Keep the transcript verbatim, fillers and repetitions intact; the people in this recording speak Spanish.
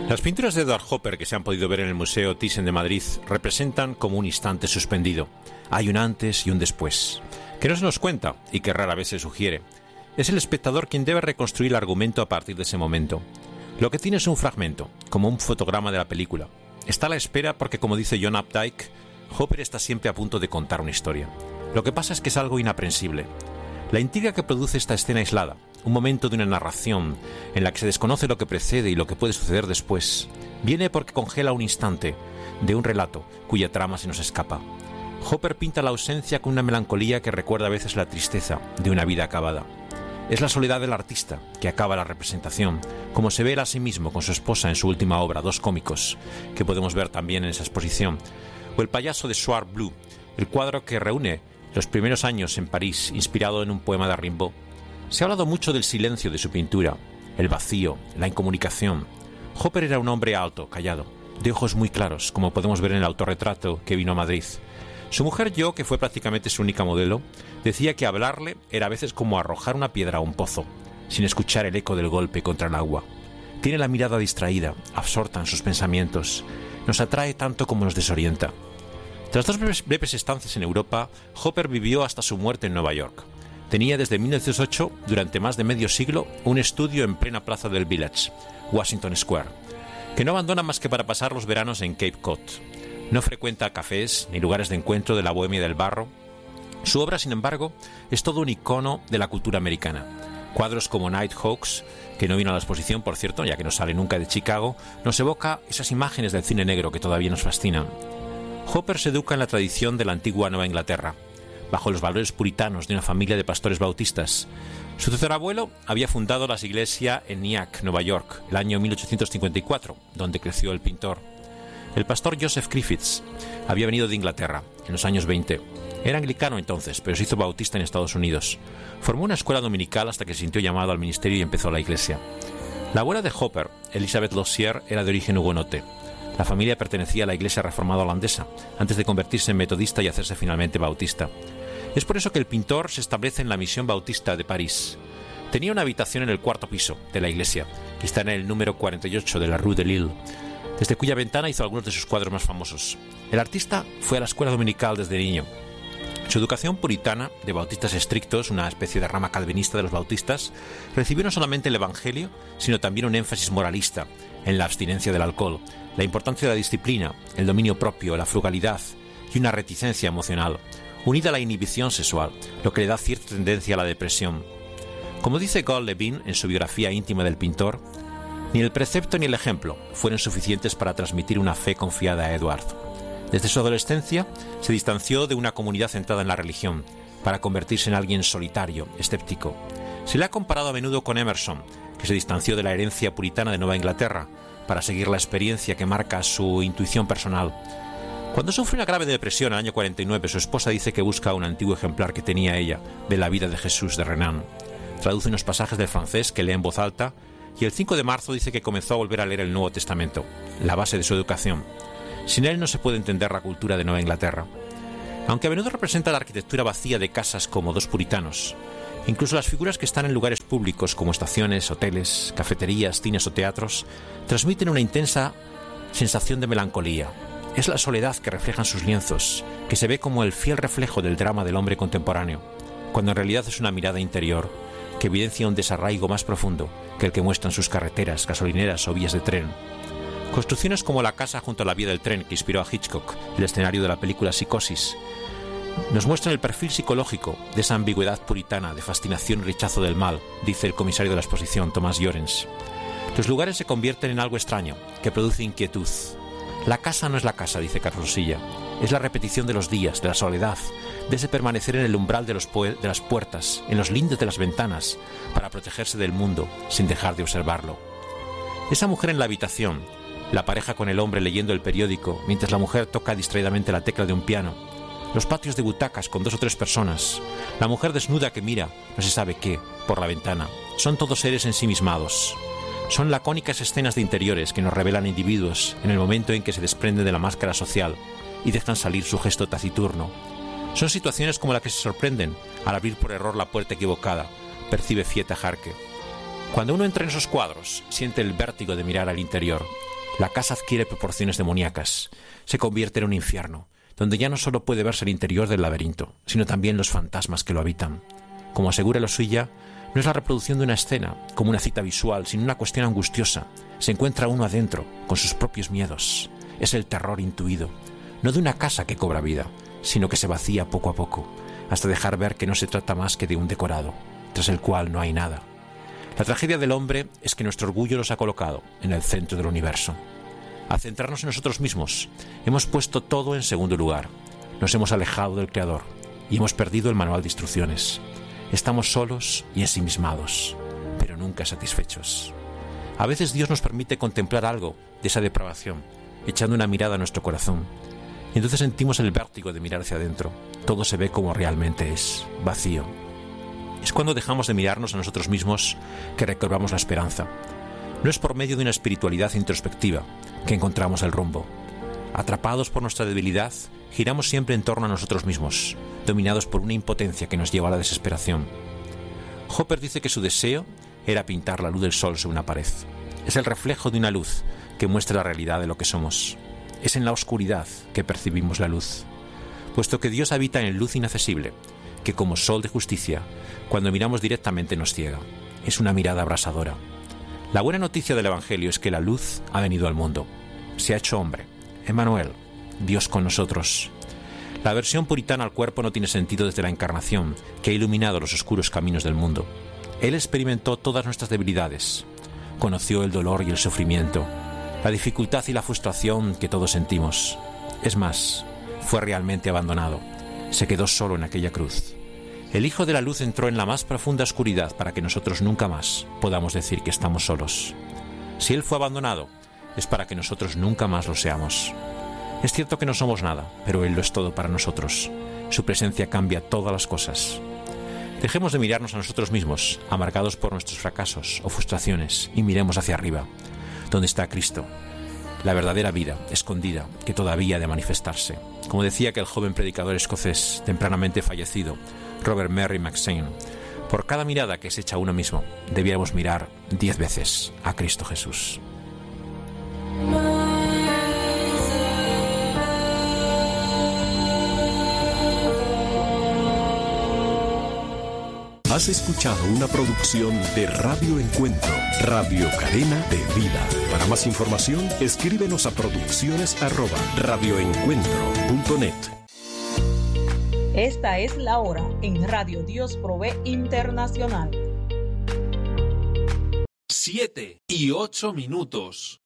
Las pinturas de Edward Hopper que se han podido ver en el Museo Thyssen de Madrid representan como un instante suspendido. Hay un antes y un después, que no se nos cuenta y que rara vez se sugiere. Es el espectador quien debe reconstruir el argumento a partir de ese momento. Lo que tiene es un fragmento, como un fotograma de la película. Está a la espera porque, como dice John Updike, Hopper está siempre a punto de contar una historia. Lo que pasa es que es algo inaprensible. La intriga que produce esta escena aislada, un momento de una narración en la que se desconoce lo que precede y lo que puede suceder después, viene porque congela un instante de un relato cuya trama se nos escapa. Hopper pinta la ausencia con una melancolía que recuerda a veces la tristeza de una vida acabada. Es la soledad del artista que acaba la representación, como se ve él a sí mismo con su esposa en su última obra, Dos cómicos, que podemos ver también en esa exposición, o El payaso de Swart Blue, el cuadro que reúne los primeros años en París, inspirado en un poema de Rimbaud. Se ha hablado mucho del silencio de su pintura, el vacío, la incomunicación. Hopper era un hombre alto, callado, de ojos muy claros, como podemos ver en el autorretrato que vino a Madrid. Su mujer Jo, que fue prácticamente su única modelo, decía que hablarle era a veces como arrojar una piedra a un pozo, sin escuchar el eco del golpe contra el agua. Tiene la mirada distraída, absorta en sus pensamientos. Nos atrae tanto como nos desorienta. Tras dos breves, breves estancias en Europa, Hopper vivió hasta su muerte en Nueva York. Tenía desde mil novecientos ocho, durante más de medio siglo, un estudio en plena plaza del Village, Washington Square, que no abandona más que para pasar los veranos en Cape Cod. No frecuenta cafés ni lugares de encuentro de la bohemia del barro. Su obra, sin embargo, es todo un icono de la cultura americana. Cuadros como Nighthawks, que no vino a la exposición, por cierto, ya que no sale nunca de Chicago, nos evoca esas imágenes del cine negro que todavía nos fascinan. Hopper se educa en la tradición de la antigua Nueva Inglaterra, bajo los valores puritanos de una familia de pastores bautistas. Su tatarabuelo había fundado la iglesia en Nyack, Nueva York, el año mil ochocientos cincuenta y cuatro, donde creció el pintor. El pastor Joseph Griffiths había venido de Inglaterra en los años veinte. Era anglicano entonces, pero se hizo bautista en Estados Unidos. Formó una escuela dominical hasta que se sintió llamado al ministerio y empezó la iglesia. La abuela de Hopper, Elizabeth Lossier, era de origen hugonote. La familia pertenecía a la iglesia reformada holandesa, antes de convertirse en metodista y hacerse finalmente bautista. Es por eso que el pintor se establece en la misión bautista de París. Tenía una habitación en el cuarto piso de la iglesia, que está en el número cuarenta y ocho de la Rue de Lille, desde cuya ventana hizo algunos de sus cuadros más famosos. El artista fue a la escuela dominical desde niño. Su educación puritana, de bautistas estrictos, una especie de rama calvinista de los bautistas, recibió no solamente el evangelio, sino también un énfasis moralista en la abstinencia del alcohol, la importancia de la disciplina, el dominio propio, la frugalidad y una reticencia emocional, unida a la inhibición sexual, lo que le da cierta tendencia a la depresión. Como dice Gold Levine en su biografía íntima del pintor, ni el precepto ni el ejemplo fueron suficientes para transmitir una fe confiada a Edward. Desde su adolescencia se distanció de una comunidad centrada en la religión, para convertirse en alguien solitario, escéptico. Se le ha comparado a menudo con Emerson, que se distanció de la herencia puritana de Nueva Inglaterra, para seguir la experiencia que marca su intuición personal. Cuando sufre una grave depresión en el año cuarenta y nueve, su esposa dice que busca un antiguo ejemplar que tenía ella de la vida de Jesús de Renan. Traduce unos pasajes del francés que lee en voz alta y el cinco de marzo dice que comenzó a volver a leer el Nuevo Testamento, la base de su educación. Sin él no se puede entender la cultura de Nueva Inglaterra. Aunque a menudo representa la arquitectura vacía de casas como dos puritanos, incluso las figuras que están en lugares públicos como estaciones, hoteles, cafeterías, cines o teatros, transmiten una intensa sensación de melancolía. Es la soledad que reflejan sus lienzos, que se ve como el fiel reflejo del drama del hombre contemporáneo, cuando en realidad es una mirada interior que evidencia un desarraigo más profundo que el que muestran sus carreteras, gasolineras o vías de tren. Construcciones como la casa junto a la vía del tren que inspiró a Hitchcock, el escenario de la película Psicosis, nos muestran el perfil psicológico de esa ambigüedad puritana de fascinación y rechazo del mal, dice el comisario de la exposición, Thomas Llorens. Los lugares se convierten en algo extraño, que produce inquietud. La casa no es la casa, dice Carlos Silla. Es la repetición de los días, de la soledad, de ese permanecer en el umbral de, los pu- de las puertas, en los lindes de las ventanas, para protegerse del mundo sin dejar de observarlo. Esa mujer en la habitación, la pareja con el hombre leyendo el periódico mientras la mujer toca distraídamente la tecla de un piano, los patios de butacas con dos o tres personas, la mujer desnuda que mira, no se sabe qué, por la ventana, son todos seres ensimismados. Son lacónicas escenas de interiores que nos revelan individuos en el momento en que se desprenden de la máscara social y dejan salir su gesto taciturno. Son situaciones como la que se sorprenden al abrir por error la puerta equivocada, percibe Fieta Jarque. Cuando uno entra en esos cuadros, siente el vértigo de mirar al interior. La casa adquiere proporciones demoníacas, se convierte en un infierno, donde ya no solo puede verse el interior del laberinto, sino también los fantasmas que lo habitan. Como asegura Losuilla, no es la reproducción de una escena, como una cita visual, sino una cuestión angustiosa. Se encuentra uno adentro, con sus propios miedos. Es el terror intuido, no de una casa que cobra vida, sino que se vacía poco a poco, hasta dejar ver que no se trata más que de un decorado, tras el cual no hay nada. La tragedia del hombre es que nuestro orgullo nos ha colocado en el centro del universo. Al centrarnos en nosotros mismos, hemos puesto todo en segundo lugar. Nos hemos alejado del Creador y hemos perdido el manual de instrucciones. Estamos solos y ensimismados, pero nunca satisfechos. A veces Dios nos permite contemplar algo de esa depravación, echando una mirada a nuestro corazón. Y entonces sentimos el vértigo de mirar hacia adentro. Todo se ve como realmente es, vacío. Es cuando dejamos de mirarnos a nosotros mismos que recobramos la esperanza. No es por medio de una espiritualidad introspectiva que encontramos el rumbo. Atrapados por nuestra debilidad, giramos siempre en torno a nosotros mismos, dominados por una impotencia que nos lleva a la desesperación. Hopper dice que su deseo era pintar la luz del sol sobre una pared. Es el reflejo de una luz que muestra la realidad de lo que somos. Es en la oscuridad que percibimos la luz. Puesto que Dios habita en luz inaccesible, que como sol de justicia, cuando miramos directamente nos ciega. Es una mirada abrasadora. La buena noticia del Evangelio es que la luz ha venido al mundo. Se ha hecho hombre. Emmanuel, Dios con nosotros. La aversión puritana al cuerpo no tiene sentido desde la encarnación, que ha iluminado los oscuros caminos del mundo. Él experimentó todas nuestras debilidades. Conoció el dolor y el sufrimiento, la dificultad y la frustración que todos sentimos. Es más, fue realmente abandonado. Se quedó solo en aquella cruz. El Hijo de la Luz entró en la más profunda oscuridad para que nosotros nunca más podamos decir que estamos solos. Si Él fue abandonado, es para que nosotros nunca más lo seamos. Es cierto que no somos nada, pero Él lo es todo para nosotros. Su presencia cambia todas las cosas. Dejemos de mirarnos a nosotros mismos, amargados por nuestros fracasos o frustraciones, y miremos hacia arriba, donde está Cristo, la verdadera vida escondida que todavía ha de manifestarse. Como decía aquel joven predicador escocés tempranamente fallecido, Robert Murray McShane, por cada mirada que se echa a uno mismo, debiéramos mirar diez veces a Cristo Jesús. Has escuchado una producción de Radio Encuentro, Radio Cadena de Vida. Para más información, escríbenos a producciones arroba radioencuentro punto net. Esta es la hora en Radio Dios Provee Internacional. Siete y ocho minutos.